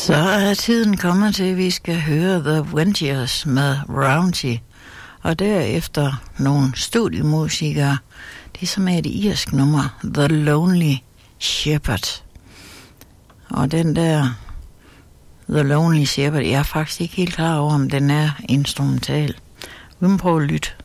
Så er tiden kommet til, at vi skal høre The Ventures med Roundy, og derefter nogle studiemusikere. Det er som er et irsk nummer, The Lonely Shepherd. Og den der The Lonely Shepherd, jeg er faktisk ikke helt klar over, om den er instrumental. Vi må prøve at lytte.